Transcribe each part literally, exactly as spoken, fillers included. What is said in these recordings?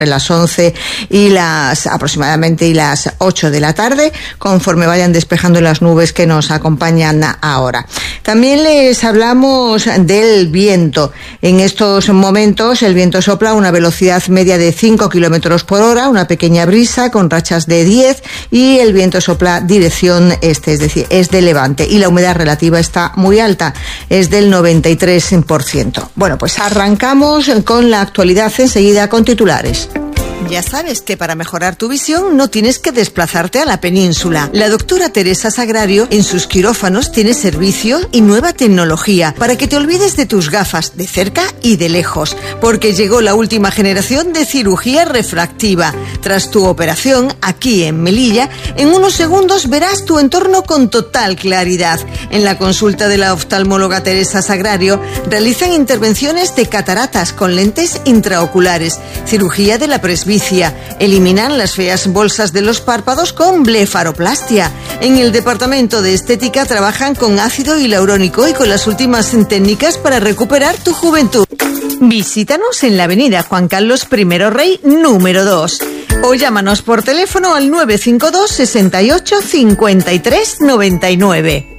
las once y las aproximadamente y las ocho de la tarde, conforme vayan despejando las nubes que nos acompañan ahora. También les hablamos del viento. En estos momentos el viento sopla a una velocidad media de cinco kilómetros por hora, una pequeña brisa con rachas de diez, y el viento sopla dirección este, es decir, es de levante, y la humedad relativa está muy alta, es del noventa y tres por ciento. Bueno, pues arrancamos con la actualidad enseguida con titulares. Ya sabes que para mejorar tu visión no tienes que desplazarte a la península. La doctora Teresa Sagrario en sus quirófanos tiene servicio y nueva tecnología para que te olvides de tus gafas de cerca y de lejos, porque llegó la última generación de cirugía refractiva. Tras tu operación, aquí en Melilla, en unos segundos verás tu entorno con total claridad. En la consulta de la oftalmóloga Teresa Sagrario realizan intervenciones de cataratas con lentes intraoculares, cirugía de la presbicia, eliminan las feas bolsas de los párpados con blefaroplastia. En el departamento de estética trabajan con ácido hialurónico y con las últimas técnicas para recuperar tu juventud. Visítanos en la avenida Juan Carlos primero Rey, número dos. O llámanos por teléfono al nueve cinco dos, sesenta y ocho, cincuenta y tres, noventa y nueve.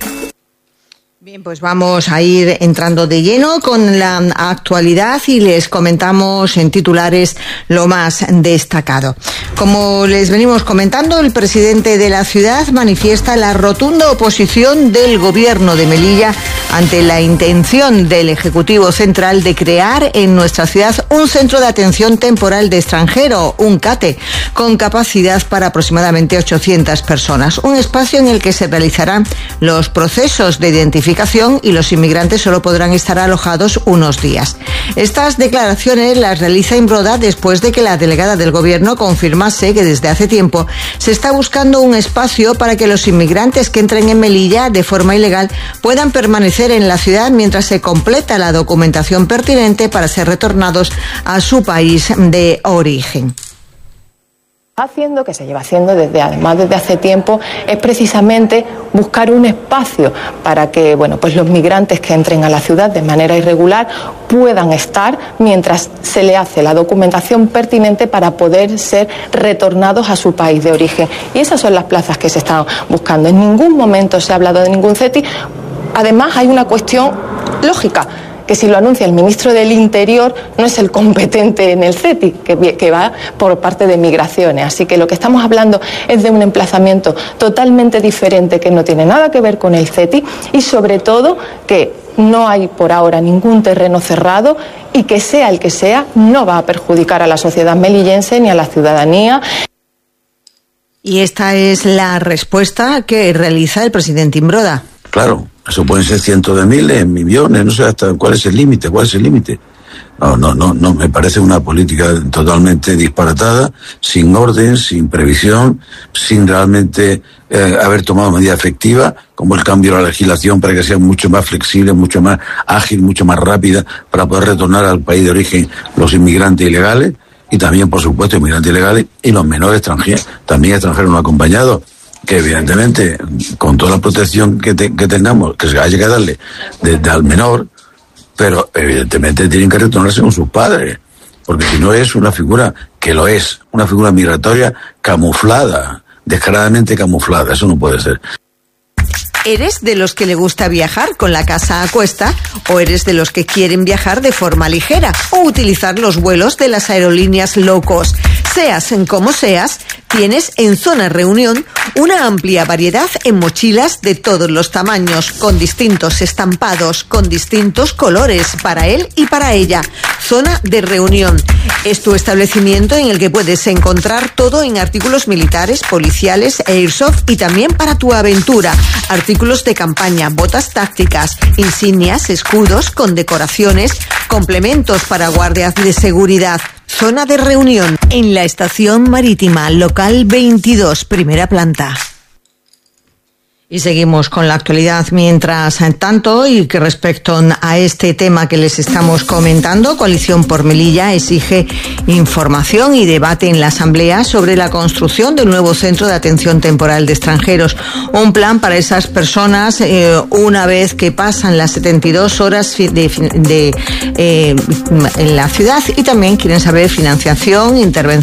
Bien, pues vamos a ir entrando de lleno con la actualidad y les comentamos en titulares lo más destacado. Como les venimos comentando, el presidente de la ciudad manifiesta la rotunda oposición del gobierno de Melilla ante la intención del Ejecutivo Central de crear en nuestra ciudad un centro de atención temporal de extranjero, un CATE, con capacidad para aproximadamente ochocientas personas. Un espacio en el que se realizarán los procesos de identificación y los inmigrantes solo podrán estar alojados unos días. Estas declaraciones las realiza Imbroda después de que la delegada del gobierno confirmase que desde hace tiempo se está buscando un espacio para que los inmigrantes que entren en Melilla de forma ilegal puedan permanecer en la ciudad mientras se completa la documentación pertinente para ser retornados a su país de origen. Haciendo, que se lleva haciendo desde además desde hace tiempo, es precisamente buscar un espacio para que, bueno, pues los migrantes que entren a la ciudad de manera irregular puedan estar mientras se le hace la documentación pertinente para poder ser retornados a su país de origen. Y esas son las plazas que se están buscando. En ningún momento se ha hablado de ningún CETI. Además, hay una cuestión lógica, que si lo anuncia el ministro del Interior no es el competente en el CETI, que, que va por parte de Migraciones. Así que lo que estamos hablando es de un emplazamiento totalmente diferente que no tiene nada que ver con el CETI y sobre todo que no hay por ahora ningún terreno cerrado y que sea el que sea no va a perjudicar a la sociedad melillense ni a la ciudadanía. Y esta es la respuesta que realiza el presidente Imbroda. Claro. Eso pueden ser cientos de miles, millones, no sé hasta cuál es el límite, cuál es el límite. No, no, no, no, me parece una política totalmente disparatada, sin orden, sin previsión, sin realmente eh, haber tomado medidas efectivas, como el cambio de la legislación para que sea mucho más flexible, mucho más ágil, mucho más rápida, para poder retornar al país de origen los inmigrantes ilegales, y también, por supuesto, inmigrantes ilegales y los menores extranjeros, también extranjeros no acompañados, que evidentemente, con toda la protección que, te, que tengamos, que se haya que darle desde al menor, pero evidentemente tienen que retornarse con sus padres, porque si no es una figura, que lo es, una figura migratoria camuflada, descaradamente camuflada, eso no puede ser. ¿Eres de los que le gusta viajar con la casa a cuesta o eres de los que quieren viajar de forma ligera o utilizar los vuelos de las aerolíneas low cost? Seas en como seas, tienes en Zona Reunión una amplia variedad en mochilas de todos los tamaños, con distintos estampados, con distintos colores para él y para ella. Zona de Reunión es tu establecimiento en el que puedes encontrar todo en artículos militares, policiales, airsoft y también para tu aventura. Artículos de campaña, botas tácticas, insignias, escudos, condecoraciones, complementos para guardias de seguridad. Zona de Reunión en la estación marítima, local veintidós, primera planta. Y seguimos con la actualidad mientras tanto, y que respecto a este tema que les estamos comentando, Coalición por Melilla exige información y debate en la Asamblea sobre la construcción del nuevo centro de atención temporal de extranjeros. Un plan para esas personas eh, una vez que pasan las setenta y dos horas de, de, de, eh, en la ciudad, y también quieren saber financiación, intervención